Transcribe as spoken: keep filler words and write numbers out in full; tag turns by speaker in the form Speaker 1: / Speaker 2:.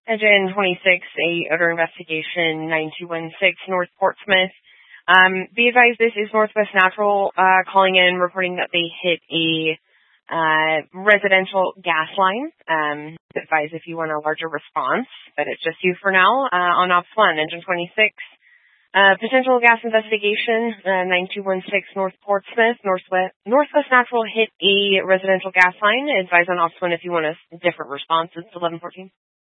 Speaker 1: Engine twenty-six, a odor investigation, nine two one six, North Portsmouth. Um, be advised, this is Northwest Natural uh, calling in, reporting that they hit a uh, residential gas line. Um, advise if you want a larger response, but it's just you for now uh, on Ops one, Engine twenty-six. Uh, potential gas investigation, uh, nine two one six North Portsmouth, Northwest, Northwest Natural hit a residential gas line. Advise on Ops one if you want a different response. It's eleven fourteen.